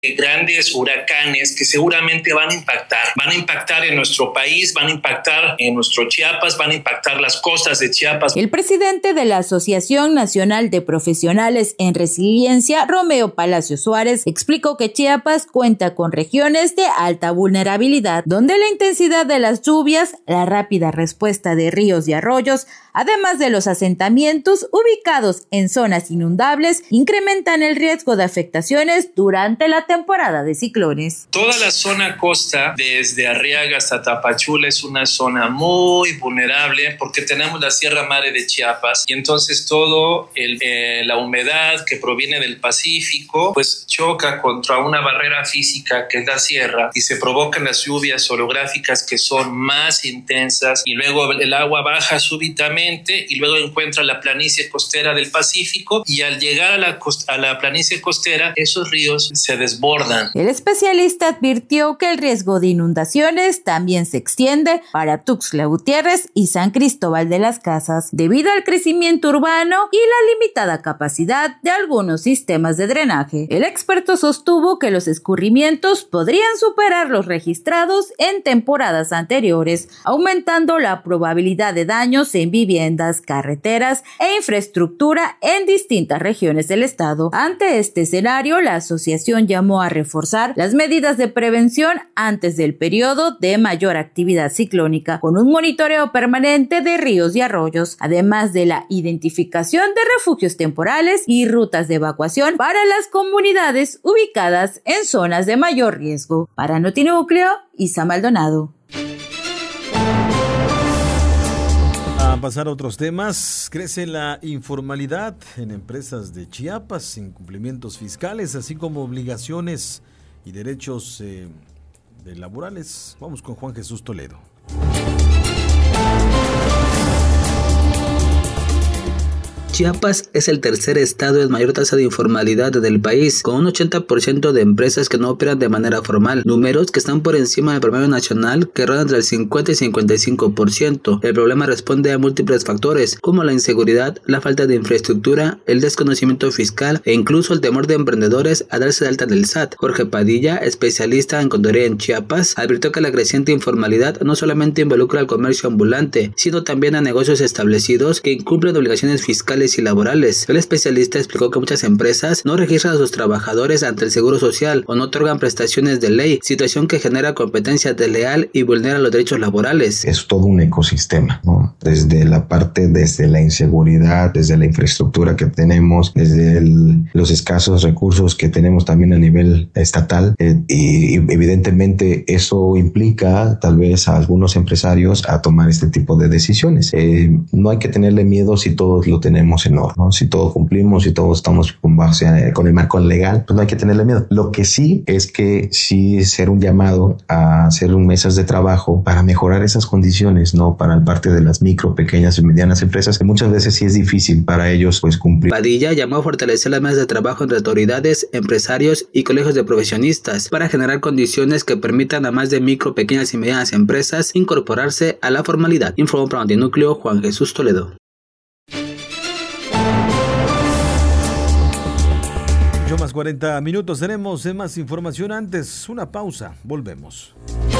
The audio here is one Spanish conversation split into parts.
grandes huracanes que seguramente van a impactar en nuestro país, van a impactar en nuestro Chiapas, van a impactar las costas de Chiapas. El presidente de la Asociación Nacional de Profesionales en Resiliencia, Romeo Palacios Suárez, explicó que Chiapas cuenta con regiones de alta vulnerabilidad, donde la intensidad de las lluvias, la rápida respuesta de ríos y arroyos, además de los asentamientos ubicados en zonas inundables, incrementan el riesgo de afectaciones durante la temporada de ciclones. Toda la zona costa, desde Arriaga hasta Tapachula, es una zona muy vulnerable porque tenemos la Sierra Madre de Chiapas y entonces la humedad que proviene del Pacífico pues choca contra una barrera física que es la sierra y se provocan las lluvias orográficas que son más intensas y luego el agua baja súbitamente y luego encuentra la planicie costera del Pacífico y al llegar a la planicie costera esos ríos se desbordan. El especialista advirtió que el riesgo de inundaciones también se extiende para Tuxtla Gutiérrez y San Cristóbal de las Casas, debido al crecimiento urbano y la limitada capacidad de algunos sistemas de drenaje. El experto sostuvo que los escurrimientos podrían superar los registrados en temporadas anteriores, aumentando la probabilidad de daños en viviendas, carreteras e infraestructura en distintas regiones del estado. Ante este escenario, la asociación llamó a reforzar las medidas de prevención antes del periodo de mayor actividad ciclónica, con un monitoreo permanente de ríos y arroyos, además de la identificación de refugios temporales y rutas de evacuación para las comunidades ubicadas en zonas de mayor riesgo. Para Notinúcleo, Isa Maldonado. A pasar a otros temas, crece la informalidad en empresas de Chiapas, incumplimientos fiscales, así como obligaciones y derechos laborales. Vamos con Juan Jesús Toledo. Chiapas es el tercer estado en mayor tasa de informalidad del país, con un 80% de empresas que no operan de manera formal, números que están por encima del promedio nacional, que ronda entre el 50 y 55%. El problema responde a múltiples factores, como la inseguridad, la falta de infraestructura, el desconocimiento fiscal e incluso el temor de emprendedores a darse de alta en el SAT. Jorge Padilla, especialista en contaduría en Chiapas, advirtió que la creciente informalidad no solamente involucra al comercio ambulante, sino también a negocios establecidos que incumplen obligaciones fiscales y laborales. El especialista explicó que muchas empresas no registran a sus trabajadores ante el Seguro Social o no otorgan prestaciones de ley, situación que genera competencia desleal y vulnera los derechos laborales. Es todo un ecosistema, ¿no? Desde la inseguridad, desde la infraestructura que tenemos, desde los escasos recursos que tenemos también a nivel estatal, y evidentemente eso implica tal vez a algunos empresarios a tomar este tipo de decisiones. No hay que tenerle miedo si todos lo tenemos en orden, ¿no? Si todos cumplimos, si todos estamos con el marco legal, pues no hay que tenerle miedo. Lo que sí es que sí ser un llamado a hacer mesas de trabajo para mejorar esas condiciones, ¿no? Para el parte de las micro, pequeñas y medianas empresas, que muchas veces sí es difícil para ellos pues cumplir. Padilla llamó a fortalecer las mesas de trabajo entre autoridades, empresarios y colegios de profesionistas para generar condiciones que permitan a más de micro, pequeñas y medianas empresas incorporarse a la formalidad. Informó para Notinúcleo Juan Jesús Toledo. Más 40 minutos, tenemos más información. Antes, una pausa, volvemos.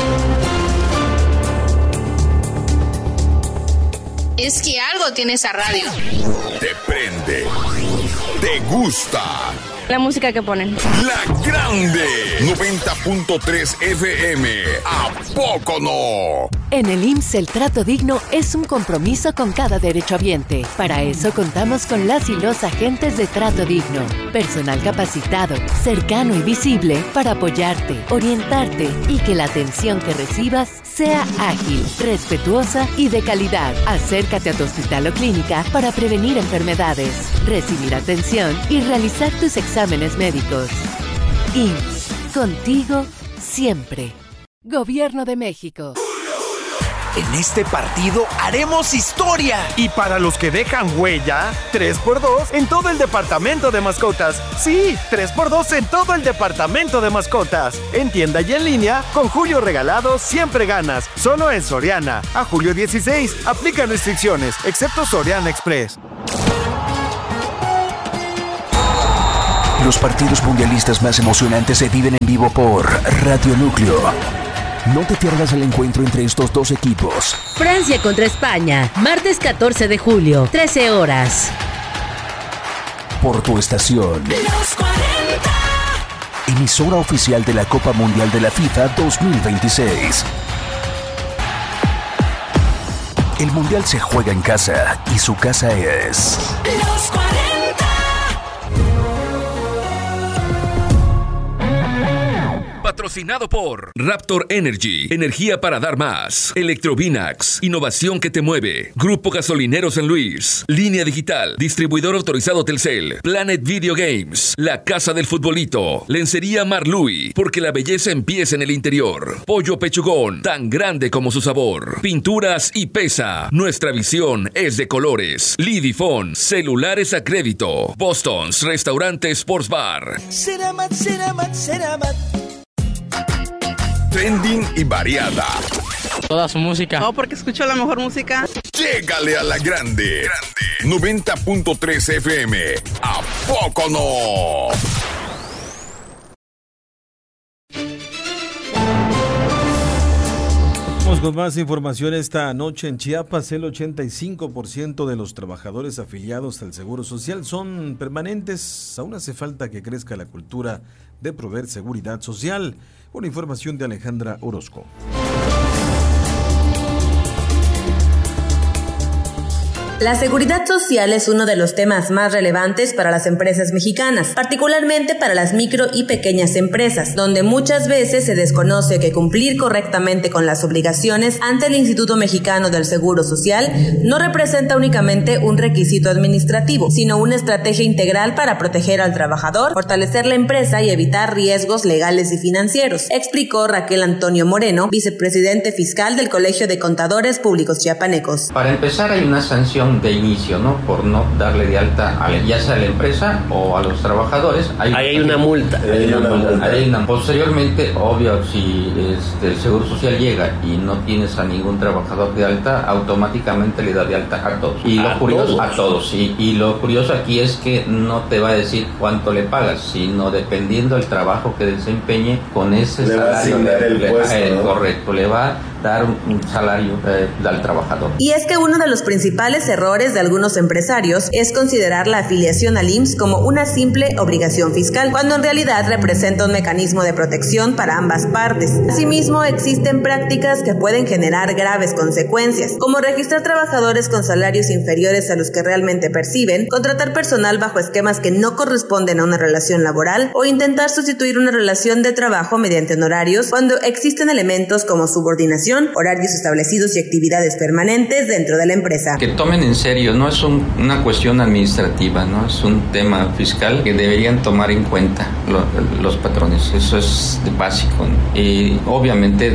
Es que algo tiene esa radio. Te prende, te gusta. La música que ponen. La Grande, 90.3 FM. ¿A poco no? En el IMSS el trato digno es un compromiso con cada derechohabiente. Para eso contamos con las y los agentes de trato digno. Personal capacitado, cercano y visible para apoyarte, orientarte y que la atención que recibas sea ágil, respetuosa y de calidad. Acércate a tu hospital o clínica para prevenir enfermedades, recibir atención y realizar tus exámenes médicos. IMSS, contigo siempre. Gobierno de México. En este partido haremos historia. Y para los que dejan huella, 3x2 en todo el departamento de mascotas. Sí, 3x2 en todo el departamento de mascotas. En tienda y en línea, con Julio Regalado siempre ganas. Solo en Soriana. A julio 16, aplican restricciones, excepto Soriana Express. Los partidos mundialistas más emocionantes se viven en vivo por Radio Núcleo. No te pierdas el encuentro entre estos dos equipos. Francia contra España, martes 14 de julio, 13 horas. Por tu estación. Los 40. Emisora oficial de la Copa Mundial de la FIFA 2026. El Mundial se juega en casa y su casa es... Los 40. Patrocinado por Raptor Energy, energía para dar más. Electrovinax, innovación que te mueve. Grupo Gasolinero San Luis, Línea Digital, distribuidor autorizado Telcel, Planet Video Games, La Casa del Futbolito, Lencería Marlui, porque la belleza empieza en el interior. Pollo Pechugón, tan grande como su sabor. Pinturas y Pesa, nuestra visión es de colores. Lidifón, celulares a crédito. Boston's, restaurante Sports Bar. Ceramat. Trending y variada. Toda su música. No, porque escucho la mejor música. Llégale a la grande. 90.3 FM. ¿A poco no? Vamos con más información esta noche en Chiapas. El 85% de los trabajadores afiliados al Seguro Social son permanentes. Aún hace falta que crezca la cultura de proveer seguridad social. Una información de Alejandra Orozco. La seguridad social es uno de los temas más relevantes para las empresas mexicanas, particularmente para las micro y pequeñas empresas, donde muchas veces se desconoce que cumplir correctamente con las obligaciones ante el Instituto Mexicano del Seguro Social no representa únicamente un requisito administrativo, sino una estrategia integral para proteger al trabajador, fortalecer la empresa y evitar riesgos legales y financieros, explicó Raquel Antonio Moreno, vicepresidente fiscal del Colegio de Contadores Públicos Chiapanecos. Para empezar, hay una sanción de inicio, ¿no? Por no darle de alta ya sea a la empresa o a los trabajadores. Hay una multa. Posteriormente, obvio, si el Seguro Social llega y no tienes a ningún trabajador de alta, automáticamente le da de alta a todos. Y lo curioso, a todos. Y lo curioso aquí es que no te va a decir cuánto le pagas, sino dependiendo del trabajo que desempeñe, con ese salario correcto, le va a dar un salario al trabajador. Y es que uno de los principales errores de algunos empresarios es considerar la afiliación al IMSS como una simple obligación fiscal, cuando en realidad representa un mecanismo de protección para ambas partes. Asimismo, existen prácticas que pueden generar graves consecuencias, como registrar trabajadores con salarios inferiores a los que realmente perciben, contratar personal bajo esquemas que no corresponden a una relación laboral o intentar sustituir una relación de trabajo mediante honorarios cuando existen elementos como subordinación, horarios establecidos y actividades permanentes dentro de la empresa. Que tomen en serio, no es una cuestión administrativa, no es un tema fiscal que deberían tomar en cuenta los patrones. Eso es básico, ¿no? Y obviamente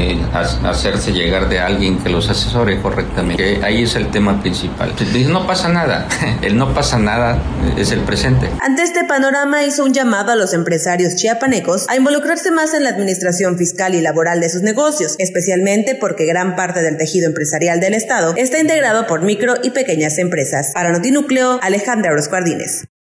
hacerse llegar de alguien que los asesore correctamente. Ahí es el tema principal. Dice, no pasa nada. El no pasa nada es el presente. Ante este panorama, hizo un llamado a los empresarios chiapanecos a involucrarse más en la administración fiscal y laboral de sus negocios, especialmente porque gran parte del tejido empresarial del Estado está integrado por micro y pequeñas empresas. Para Notinúcleo, Alejandra Orozco Ardínez.